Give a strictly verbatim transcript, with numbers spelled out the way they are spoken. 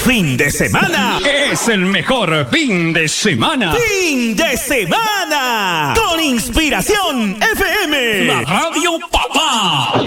fin de semana es el mejor fin de semana. Fin de semana con Inspiración F M. La Radio Papá.